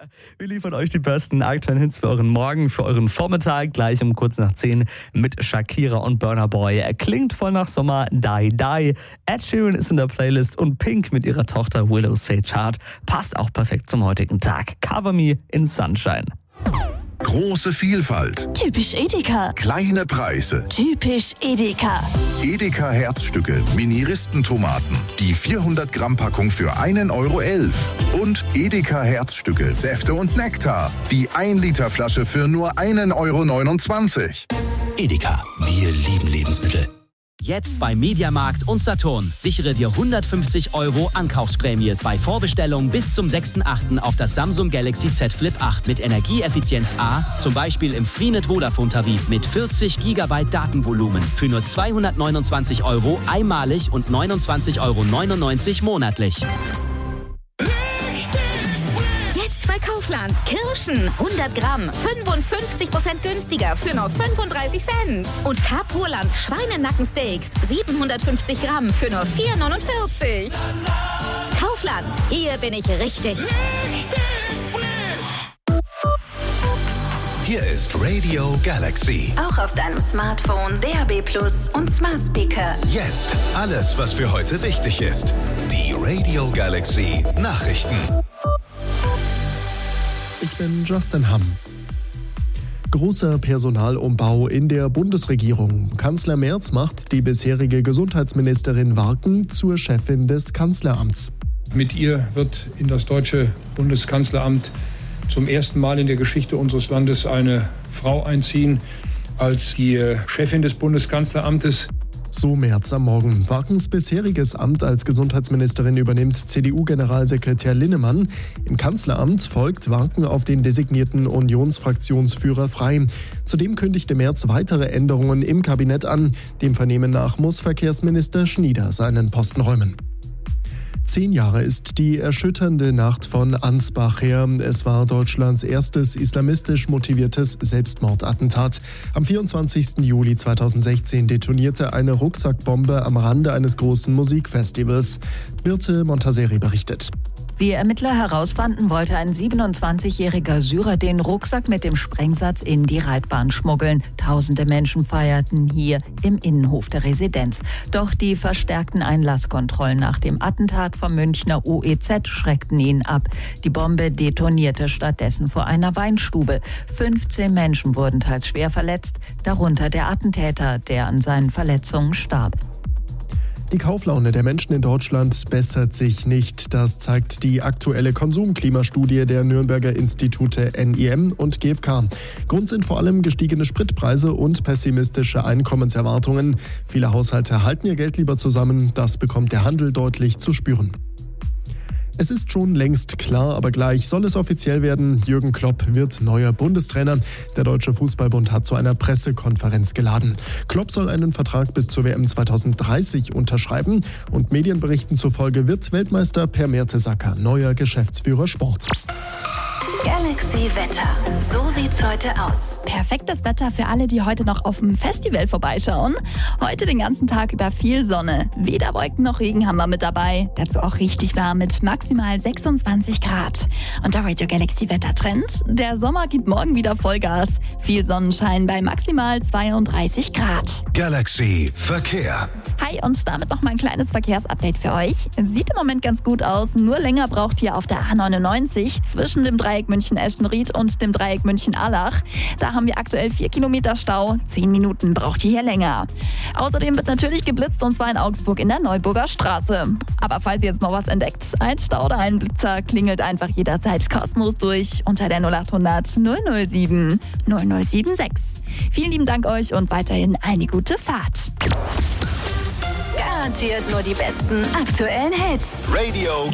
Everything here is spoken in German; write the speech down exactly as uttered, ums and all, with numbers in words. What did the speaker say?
Wir liefern euch die besten aktuellen Hits für euren Morgen, für euren Vormittag. Gleich um kurz nach zehn mit Shakira und Burna Boy. Er klingt voll nach Sommer, Die Die. Ed Sheeran ist in der Playlist und Pink mit ihrer Tochter Willow Say Chart passt auch perfekt zum heutigen Tag. Cover Me in Sunshine. Große Vielfalt. Typisch Edeka. Kleine Preise. Typisch Edeka. Edeka Herzstücke, Mini-Ristentomaten. Die vierhundert Gramm Packung für einen Euro elf. Und Edeka Herzstücke, Säfte und Nektar. Die ein Liter Flasche für nur einen Euro neunundzwanzig. Edeka, wir lieben Lebensmittel. Jetzt bei Mediamarkt und Saturn. Sichere dir hundertfünfzig Euro Ankaufsprämie bei Vorbestellung bis zum sechsten achten auf das Samsung Galaxy Z Flip acht mit Energieeffizienz A, zum Beispiel im Freenet Vodafone Tarif mit vierzig Gigabyte Datenvolumen für nur zweihundertneunundzwanzig Euro einmalig und neunundzwanzig Euro neunundneunzig monatlich. Bei Kaufland. Kirschen hundert Gramm, fünfundfünfzig Prozent günstiger für nur fünfunddreißig Cent. Und Carpurland Schweinenackensteaks, siebenhundertfünfzig Gramm für nur vier neunundvierzig. Kaufland, hier bin ich richtig. Richtig frisch. Hier ist Radio Galaxy. Auch auf deinem Smartphone, D A B Plus und Smart Speaker. Jetzt alles, was für heute wichtig ist. Die Radio Galaxy Nachrichten. Ich bin Justin Hamm. Großer Personalumbau in der Bundesregierung. Kanzler Merz macht die bisherige Gesundheitsministerin Warken zur Chefin des Kanzleramts. Mit ihr wird in das deutsche Bundeskanzleramt zum ersten Mal in der Geschichte unseres Landes eine Frau einziehen als die Chefin des Bundeskanzleramtes. So Merz am Morgen. Warkens bisheriges Amt als Gesundheitsministerin übernimmt C D U-Generalsekretär Linnemann. Im Kanzleramt folgt Warken auf den designierten Unionsfraktionsführer Frey. Zudem kündigte Merz weitere Änderungen im Kabinett an. Dem Vernehmen nach muss Verkehrsminister Schnieder seinen Posten räumen. Zehn Jahre ist die erschütternde Nacht von Ansbach her. Es war Deutschlands erstes islamistisch motiviertes Selbstmordattentat. Am vierundzwanzigsten Juli zweitausendsechzehn detonierte eine Rucksackbombe am Rande eines großen Musikfestivals. Birte Montaseri berichtet. Wie Ermittler herausfanden, wollte ein siebenundzwanzigjähriger Syrer den Rucksack mit dem Sprengsatz in die Reitbahn schmuggeln. Tausende Menschen feierten hier im Innenhof der Residenz. Doch die verstärkten Einlasskontrollen nach dem Attentat vom Münchner O E Z schreckten ihn ab. Die Bombe detonierte stattdessen vor einer Weinstube. fünfzehn Menschen wurden teils schwer verletzt, darunter der Attentäter, der an seinen Verletzungen starb. Die Kauflaune der Menschen in Deutschland bessert sich nicht. Das zeigt die aktuelle Konsumklimastudie der Nürnberger Institute N I M und G f K. Grund sind vor allem gestiegene Spritpreise und pessimistische Einkommenserwartungen. Viele Haushalte halten ihr Geld lieber zusammen. Das bekommt der Handel deutlich zu spüren. Es ist schon längst klar, aber gleich soll es offiziell werden. Jürgen Klopp wird neuer Bundestrainer. Der Deutsche Fußballbund hat zu einer Pressekonferenz geladen. Klopp soll einen Vertrag bis zur W M zweitausenddreißig unterschreiben. Und Medienberichten zufolge wird Weltmeister Per Mertesacker neuer Geschäftsführer Sport. Galaxy Wetter. So sieht's heute aus. Perfektes Wetter für alle, die heute noch auf dem Festival vorbeischauen. Heute den ganzen Tag über viel Sonne. Weder Wolken noch Regen haben wir mit dabei. Dazu auch richtig warm mit maximal sechsundzwanzig Grad. Und der Radio Galaxy Wettertrend. Der Sommer gibt morgen wieder Vollgas. Viel Sonnenschein bei maximal zweiunddreißig Grad. Galaxy Verkehr. Hi und damit noch mal ein kleines Verkehrsupdate für euch. Sieht im Moment ganz gut aus, nur länger braucht ihr auf der A neunundneunzig zwischen dem Dreieck München-Eschenried und dem Dreieck München-Allach. Da haben wir aktuell vier Kilometer Stau, zehn Minuten braucht ihr hier länger. Außerdem wird natürlich geblitzt und zwar in Augsburg in der Neuburger Straße. Aber falls ihr jetzt noch was entdeckt, ein Stau oder ein Blitzer, klingelt einfach jederzeit kostenlos durch unter der null achthundert null null sieben null null sieben sechs. Vielen lieben Dank euch und weiterhin eine gute Fahrt. Garantiert nur die besten aktuellen Hits. Radio